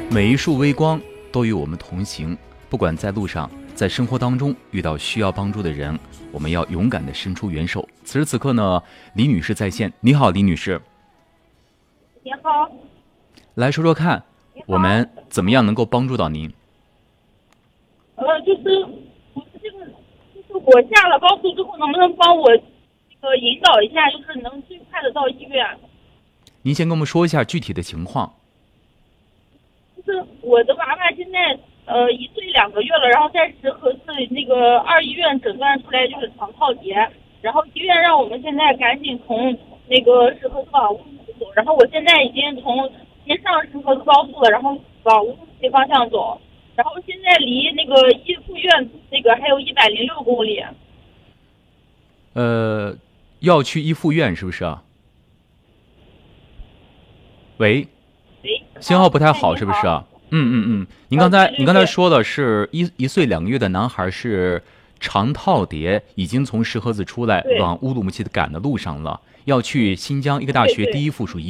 每一束微光都与我们同行，不管在路上，在生活当中遇到需要帮助的人，我们要勇敢地伸出援手。此时此刻呢，李女士在线。你好，李女士。 你好。 来说说看，我们怎么样能够帮助到您？ 就是我下了高速之后，能不能帮我引导一下，就是能最快的到医院？ 您先跟我们说一下具体的情况。 就是我的娃娃现在1岁2个月了，然后在石河市那个2医院诊断出来就是肠套叠，然后医院让我们现在赶紧从那个石河市往乌鲁木齐走，然后我现在已经上石河市高速了，然后往乌鲁木齐方向走，然后现在离那个一附院那个还有106公里。 要去一附院是不是啊？喂，信号不太好是不是啊？您刚才说的是1岁2个月的男孩是肠套叠，已经从石河子出来往乌鲁木齐赶的路上了，要去新疆一个大学第一附属医院。